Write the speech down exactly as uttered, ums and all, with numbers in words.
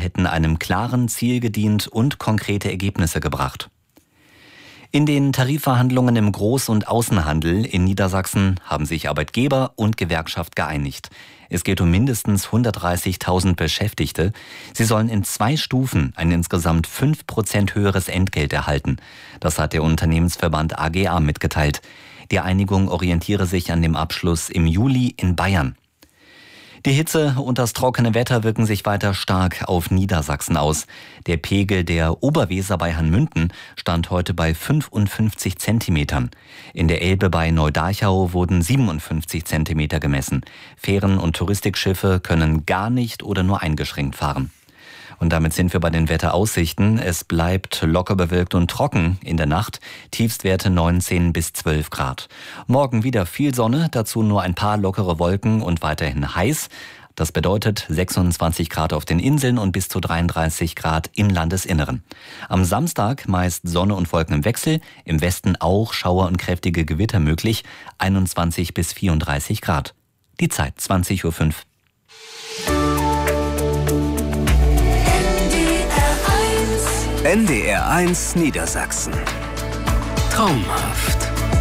hätten einem klaren Ziel gedient und konkrete Ergebnisse gebracht. In den Tarifverhandlungen im Groß- und Außenhandel in Niedersachsen haben sich Arbeitgeber und Gewerkschaft geeinigt. Es geht um mindestens hundertdreißigtausend Beschäftigte. Sie sollen in zwei Stufen ein insgesamt fünf Prozent höheres Entgelt erhalten. Das hat der Unternehmensverband A G A mitgeteilt. Die Einigung orientiere sich an dem Abschluss im Juli in Bayern. Die Hitze und das trockene Wetter wirken sich weiter stark auf Niedersachsen aus. Der Pegel der Oberweser bei Hanmünden stand heute bei fünfundfünfzig Zentimetern. In der Elbe bei Neudarchau wurden siebenundfünfzig Zentimeter gemessen. Fähren und Touristikschiffe können gar nicht oder nur eingeschränkt fahren. Und damit sind wir bei den Wetteraussichten. Es bleibt locker bewölkt und trocken in der Nacht. Tiefstwerte neunzehn bis zwölf Grad. Morgen wieder viel Sonne, dazu nur ein paar lockere Wolken und weiterhin heiß. Das bedeutet sechsundzwanzig Grad auf den Inseln und bis zu dreiunddreißig Grad im Landesinneren. Am Samstag meist Sonne und Wolken im Wechsel. Im Westen auch Schauer und kräftige Gewitter möglich. einundzwanzig bis vierunddreißig Grad. Die Zeit zwanzig Uhr fünf. N D R eins Niedersachsen. Traumhaft.